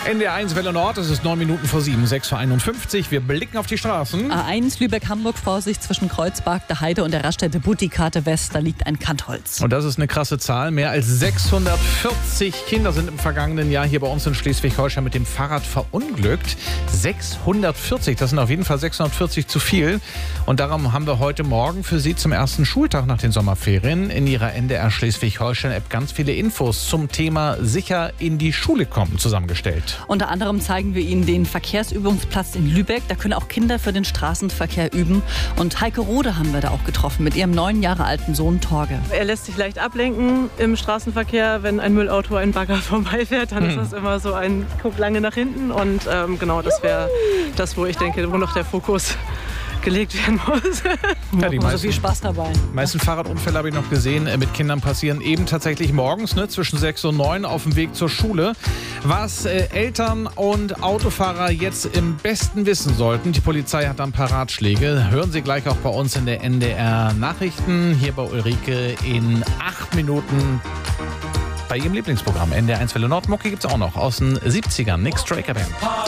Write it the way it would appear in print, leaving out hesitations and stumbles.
NDR1 Welle Nord, es ist 9 Minuten vor 7, 6:51 Uhr. Wir blicken auf die Straßen. A1 Lübeck-Hamburg, Vorsicht zwischen Kreuzberg, der Heide und der Raststätte Butikate West, da liegt ein Kantholz. Und das ist eine krasse Zahl. Mehr als 640 Kinder sind im vergangenen Jahr hier bei uns in Schleswig-Holstein mit dem Fahrrad verunglückt. 640, das sind auf jeden Fall 640 zu viel. Und darum haben wir heute Morgen für Sie zum ersten Schultag nach den Sommerferien in Ihrer NDR Schleswig-Holstein-App ganz viele Infos zum Thema sicher in die Schule kommen zusammengestellt. Unter anderem zeigen wir Ihnen den Verkehrsübungsplatz in Lübeck. Da können auch Kinder für den Straßenverkehr üben. Und Heike Rode haben wir da auch getroffen mit ihrem 9 Jahre alten Sohn Torge. Er lässt sich leicht ablenken im Straßenverkehr. Wenn ein Müllauto, ein Bagger vorbeifährt, dann ist das immer so ein Guck lange nach hinten. Und genau, das wäre das, wo ich denke, wo noch der Fokus gelegt werden muss. Ja, die so viel Spaß dabei. Die meisten Fahrradunfälle habe ich noch gesehen, mit Kindern passieren eben tatsächlich morgens, zwischen 6 und 9 auf dem Weg zur Schule. Was Eltern und Autofahrer jetzt im besten wissen sollten, die Polizei hat da ein paar Ratschläge. Hören Sie gleich auch bei uns in der NDR Nachrichten, hier bei Ulrike in 8 Minuten bei Ihrem Lieblingsprogramm NDR1 Welle Nord. Mucki gibt es auch noch aus den 70ern, Nick Straker Band.